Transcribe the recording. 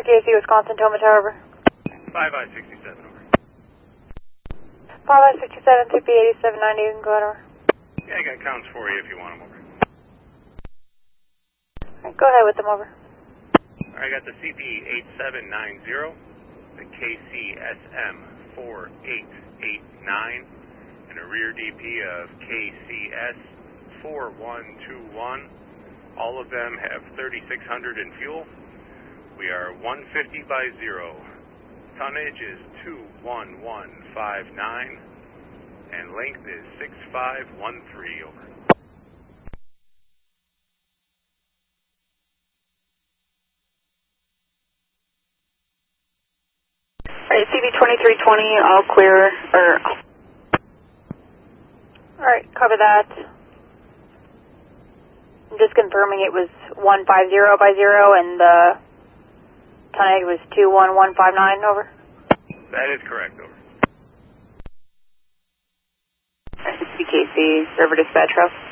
KC, Wisconsin, Toma Tower, over. 5567, over. 5567, CP 8790, you can go ahead, over. Yeah, I got counts for you if you want them, over. Alright, go ahead with them, over. I got the CP 8790, the KCSM 4889, and a rear DP of KCS 4121. All of them have 3,600 in fuel. We are 150 by 0. Tonnage is 21159, and length is 6513, over. Alright, CB 2320, all clear, Alright, cover that. I'm just confirming it was 150 by 0 and the tonnage was 21159, over. That is correct, over. BKC, River Dispatch Row.